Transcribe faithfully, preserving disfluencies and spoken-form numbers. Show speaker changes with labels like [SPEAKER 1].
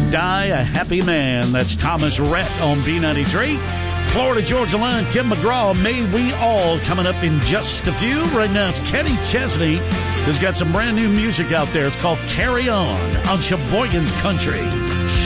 [SPEAKER 1] Die a Happy Man. That's Thomas Rhett on B ninety-three. Florida Georgia Line, Tim McGraw, May We All, coming up in just a few. Right now it's Kenny Chesney, who's got some brand new music out there. It's called Carry On on Sheboygan's Country.